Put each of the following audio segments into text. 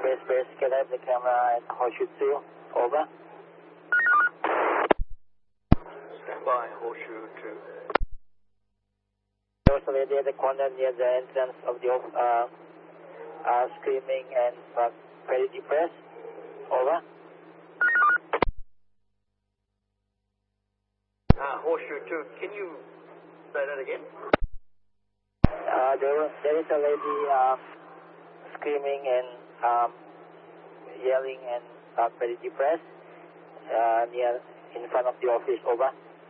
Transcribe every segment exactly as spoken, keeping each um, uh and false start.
Base Base, can I have the camera at Horseshoe two? Over. Stand by, Horseshoe two. Also, at the corner near the entrance of the uh, uh, screaming and uh, very depressed. Over. Uh, Horseshoe two, can you say that again? Uh, there, there is a lady um, screaming and um, yelling and uh, very depressed uh, near in front of the office. Over.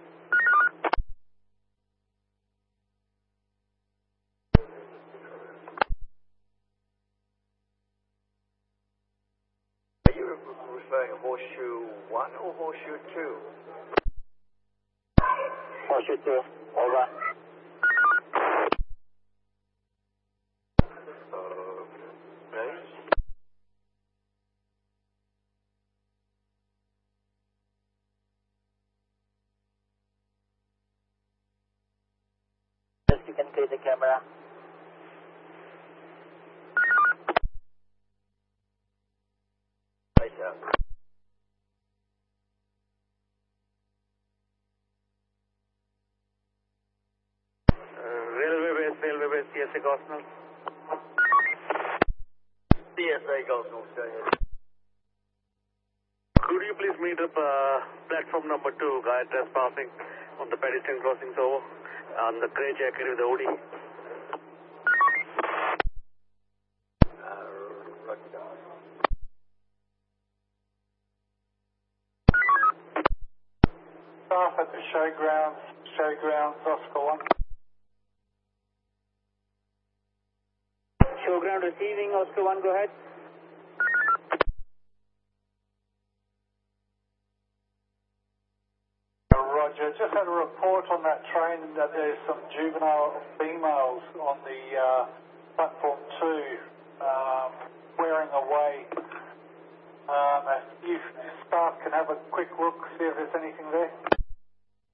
Are you referring to Horseshoe one or Horseshoe two? Horseshoe two. Over. Okay. Yes, you can clear the camera. Face out. Railway base, railway base, C S A Gosnell. C S A Gosnell, go ahead. Could you please meet up uh, platform number two, guy trespassing on the pedestrian crossings over on the grey jacket with the O D? Uh, right. Staff at the showgrounds, showgrounds, Oscar one. Showground receiving, Oscar one, go ahead. Roger, just had a report on that train that there's some juvenile females on the uh, platform two um, wearing away. Um, if you staff can have a quick look, see if there's anything there.